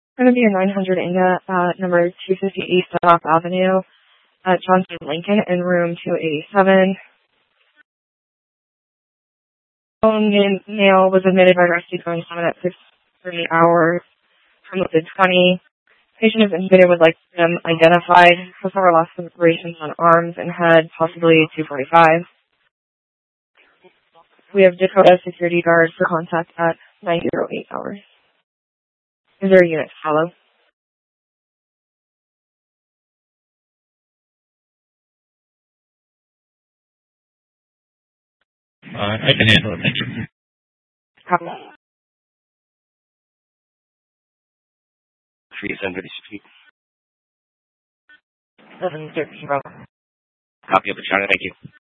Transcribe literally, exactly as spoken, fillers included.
Going to be a nine hundred Inga at number two fifty East South Avenue at Johnson Lincoln in room two eighty-seven. Phone male was admitted by rescue going seven at six thirty hours from within twenty. Patient is admitted with like them identified, has several lacerations on arms and head, possibly two forty-five. We have Dakota security guard for contact at nine oh eight hours. Is there a unit to follow? Uh, I can handle it, thank you. Copy. three seventy Street. seven thirteen, Bravo. Copy of the charter, thank you.